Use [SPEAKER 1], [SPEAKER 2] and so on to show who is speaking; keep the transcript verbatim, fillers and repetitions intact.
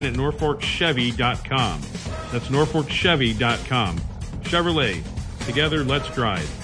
[SPEAKER 1] at norfolk chevy dot com. That's norfolk chevy dot com. Chevrolet. Together, let's drive.